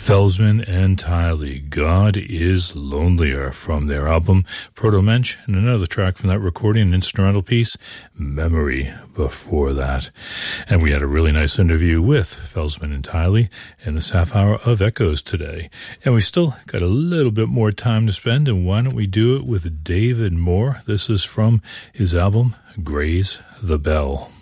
Felsman and Tiley, God is Lonelier, from their album Proto-Mensch, and another track from that recording, an instrumental piece, Memory, before that. And we had a really nice interview with Felsman and Tiley in this half hour of Echoes today. And we still got a little bit more time to spend, and why don't we do it with David Moore? This is from his album, Graze the Bell.